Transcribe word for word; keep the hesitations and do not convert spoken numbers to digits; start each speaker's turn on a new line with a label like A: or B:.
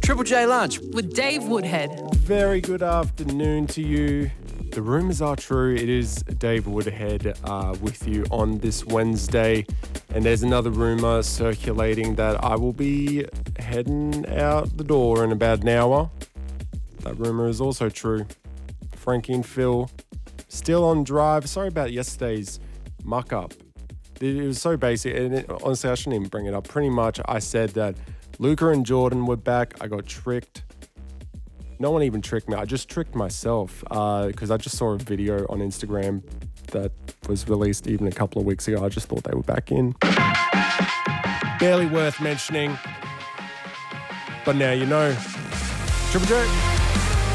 A: Triple J Lunch
B: with Dave Woodhead.
C: Very good afternoon to you. The rumours are true. It is Dave Woodhead uh, with you on this Wednesday. And there's another rumour circulating that I will be heading out the door in about an hour. That rumour is also true. Frankie and Phil still on drive. Sorry about yesterday's muck up. It was so basic. And it, honestly, I shouldn't even bring it up. Pretty much I said that Luca and Jordan were back. I got tricked. No one even tricked me. I just tricked myself because uh, I just saw a video on Instagram that was released even a couple of weeks ago. I just thought they were back in. Barely worth mentioning. But now you know. Triple J.